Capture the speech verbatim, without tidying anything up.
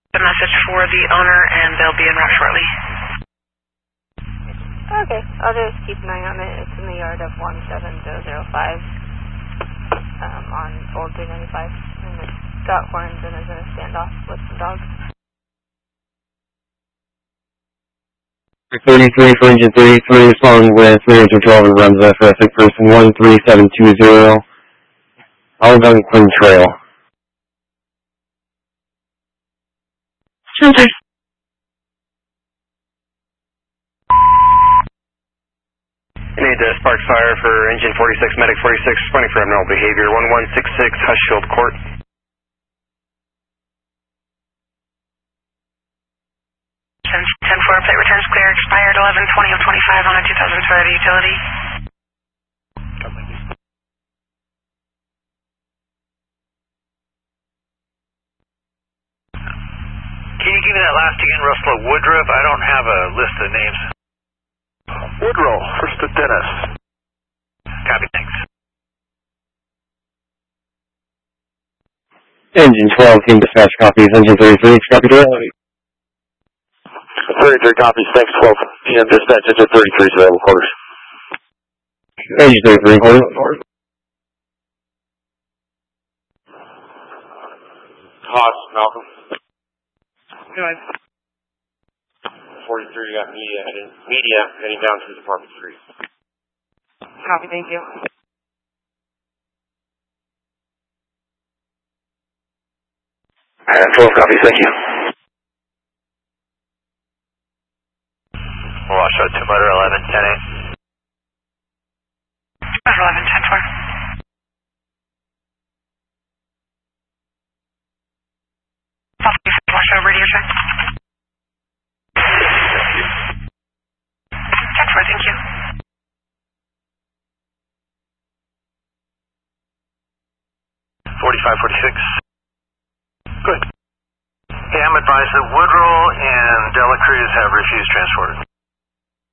A message for the owner, and they'll be en route shortly. Okay, I'll just keep an eye on it. It's in the yard of one seven zero zero five um, on Old three ninety-five, and it's got horns and is in a standoff with some dogs. thirty-three for engine thirty-three, responding with three twelve and runs F for I person one three seven two zero, Algonquin Trail. Center. You need to spark fire for engine forty-six, medic forty-six, responding for abnormal behavior, one one six six, Hushfield Court. ten four, plate returns clear, expired eleven twenty of twenty-five on a two thousand Toyota utility. Can you give me that last again, real slow? Woodruff? I don't have a list of names. Woodrow, first to Dennis. Copy, thanks. Engine twelve, team dispatch copies, engine thirty-three, copy to reality. thirty-three copies, thanks, twelve P M dispatch, engine thirty-three, is available quarters. Engine thirty-three, quarters. Haas, Malcolm. Go ahead. forty-three, you got media heading, media heading down to Department three. Copy, thank you. And twelve copies, thank you. Wash out two motor eleven, ten eight. eleven ten four. Wash over radio check. ten four, thank you. forty-five forty-six. Good. Hey, I'm advised that Woodrow and Dela Cruz have refused transport.